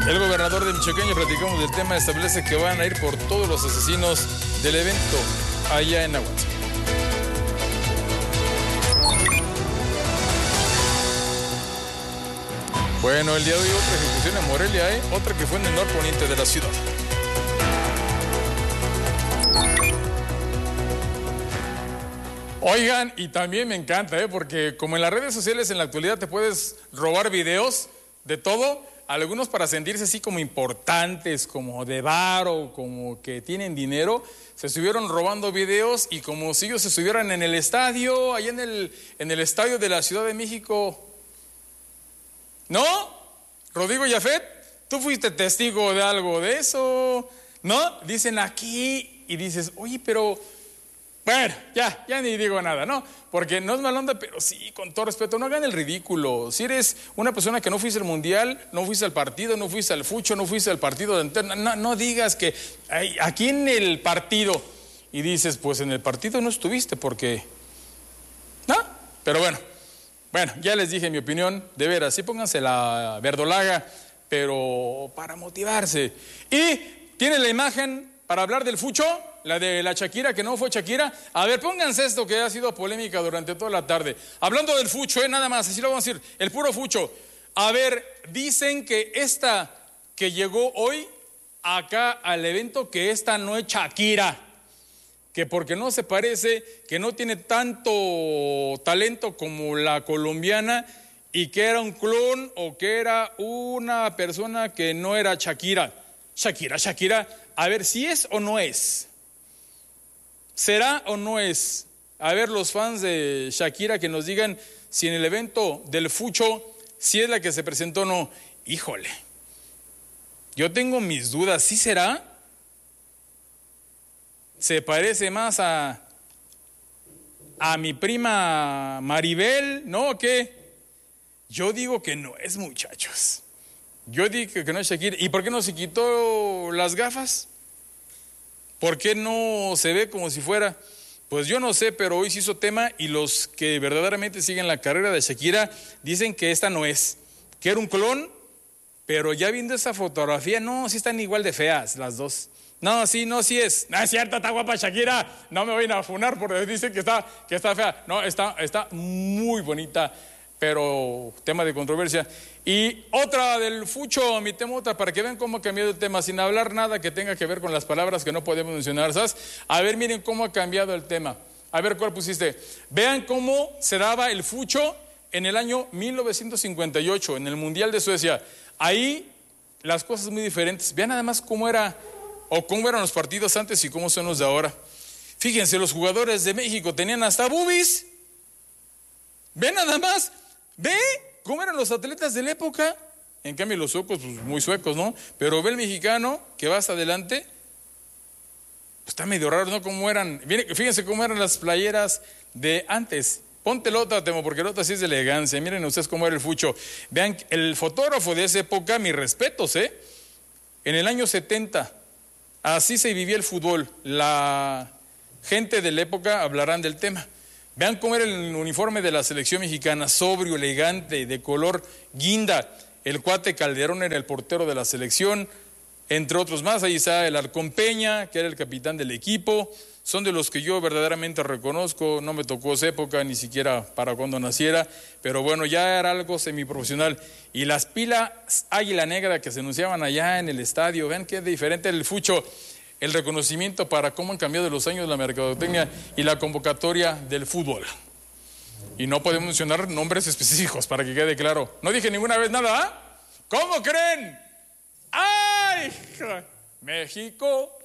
El gobernador de Michoacán, ya platicamos del tema, establece que van a ir por todos los asesinos del evento allá en Aguas. Bueno, el día de hoy otra ejecución en Morelia, otra que fue en el norponiente de la ciudad. Oigan, y también me encanta, porque como en las redes sociales en la actualidad te puedes robar videos de todo, algunos para sentirse así como importantes, como de varo, como que tienen dinero, se estuvieron robando videos y como si ellos estuvieran en el estadio, allá en el estadio de la Ciudad de México. ¿No? Rodrigo Jafet, tú fuiste testigo de algo de eso, ¿no? Dicen aquí y dices, oye, pero... Bueno, ya ni digo nada, ¿no? Porque no es mala onda, pero sí, con todo respeto, no hagan el ridículo. Si eres una persona que no fuiste al mundial, no fuiste al partido, no fuiste al fucho, no fuiste al partido de interna, no digas que aquí en el partido, y dices, pues en el partido no estuviste porque... ¿No? Pero bueno, ya les dije mi opinión, de veras, sí pónganse la verdolaga, pero para motivarse. Y tiene la imagen para hablar del fucho, la de la Shakira, que no fue Shakira. A ver, pónganse esto que ha sido polémica durante toda la tarde. Hablando del fucho, nada más, así lo vamos a decir, el puro fucho. A ver, dicen que esta que llegó hoy acá al evento, que esta no es Shakira, que porque no se parece, que no tiene tanto talento como la colombiana y que era un clon o que era una persona que no era Shakira. Shakira, a ver si es o no es. ¿Será o no es? A ver, los fans de Shakira que nos digan si en el evento del fucho, si es la que se presentó o no. Híjole, yo tengo mis dudas, ¿sí será? Se parece más a mi prima Maribel, ¿no? ¿O qué? Yo digo que no es, muchachos. Yo digo que no es Shakira. ¿Y por qué no se quitó las gafas? ¿Por qué no se ve como si fuera? Pues yo no sé, pero hoy se hizo tema y los que verdaderamente siguen la carrera de Shakira dicen que esta no es, que era un clon, pero ya viendo esa fotografía, no, sí están igual de feas las dos. No, sí es. No es cierto, está guapa Shakira. No me vayan a funar porque dicen que está fea. No, está muy bonita, pero tema de controversia. Y otra del fucho, mi tema otra, para que vean cómo ha cambiado el tema, sin hablar nada que tenga que ver con las palabras que no podemos mencionar, ¿sabes? A ver, miren cómo ha cambiado el tema. A ver, ¿cuál pusiste? Vean cómo se daba el fucho en el año 1958, en el Mundial de Suecia. Ahí las cosas muy diferentes. Vean además cómo era... o cómo eran los partidos antes y cómo son los de ahora. Fíjense, los jugadores de México tenían hasta boobies. Ve nada más, ve cómo eran los atletas de la época. En cambio los suecos, pues muy suecos, ¿no? Pero ve el mexicano que va hasta adelante, pues está medio raro, ¿no? Cómo eran, fíjense cómo eran las playeras de antes. Ponte el otra, Temo, porque el otra sí es de elegancia. Miren ustedes cómo era el fucho. Vean, el fotógrafo de esa época, mis respetos, en el año 70... así se vivía el fútbol. La gente de la época hablarán del tema. Vean cómo era el uniforme de la selección mexicana, sobrio, elegante, de color guinda. El cuate Calderón era el portero de la selección, entre otros más. Ahí está el Halcón Peña, que era el capitán del equipo. Son de los que yo verdaderamente reconozco. No me tocó esa época, ni siquiera para cuando naciera. Pero bueno, ya era algo semiprofesional. Y las pilas Águila Negra que se anunciaban allá en el estadio. Vean qué diferente el fucho. El reconocimiento para cómo han cambiado los años la mercadotecnia y la convocatoria del fútbol. Y no podemos mencionar nombres específicos para que quede claro. No dije ninguna vez nada, ¿ah? ¿Cómo creen? ¡Ay! México.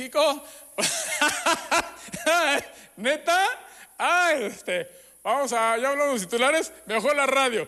¿Neta? ¡Ay! Vamos a, ya hablamos de titulares. Mejor la radio.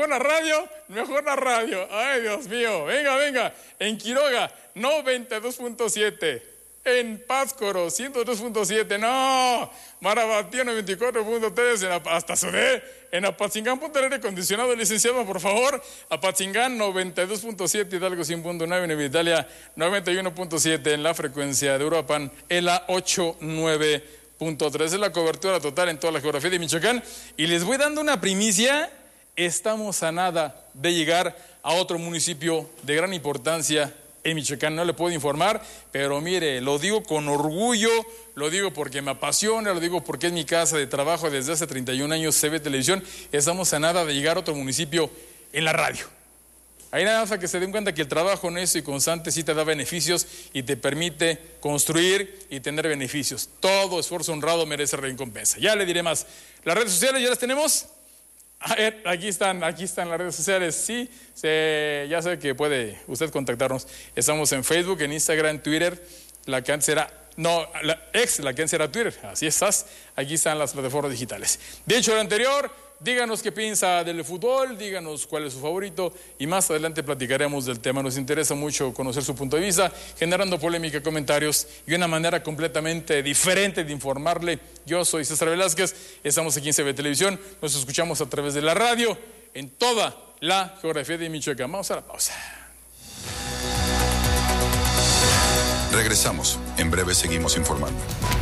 ¡Ay, Dios mío! Venga. En Quiroga, 92.7. En Pátzcuaro, 103.7. No, Marabatío, 94.3. Hasta Sudé. En Apatzingán, punto de aire acondicionado, licenciado, por favor. Apatzingán, 92.7. Hidalgo, 100.9. En Italia, 91.7. En la frecuencia de Uruapan, ELA 89.3. Es la cobertura total en toda la geografía de Michoacán. Y les voy dando una primicia. Estamos a nada de llegar a otro municipio de gran importancia en Michoacán. No le puedo informar, pero mire, lo digo con orgullo, lo digo porque me apasiona, lo digo porque es mi casa de trabajo desde hace 31 años, CB Televisión. Estamos a nada de llegar a otro municipio en la radio. Ahí nada más a que se den cuenta que el trabajo honesto y constante sí te da beneficios y te permite construir y tener beneficios. Todo esfuerzo honrado merece recompensa. Ya le diré más. Las redes sociales ya las tenemos. A ver, aquí están las redes sociales. Sí, ya sé que puede usted contactarnos. Estamos en Facebook, en Instagram, en Twitter. La que antes era Twitter. Así estás. Aquí están las plataformas digitales. Dicho lo anterior, díganos qué piensa del fútbol, díganos cuál es su favorito y más adelante platicaremos del tema. Nos interesa mucho conocer su punto de vista, generando polémica, comentarios y una manera completamente diferente de informarle. Yo soy César Velázquez, estamos aquí en CB Televisión, nos escuchamos a través de la radio en toda la geografía de Michoacán. Vamos a la pausa. Regresamos, en breve seguimos informando.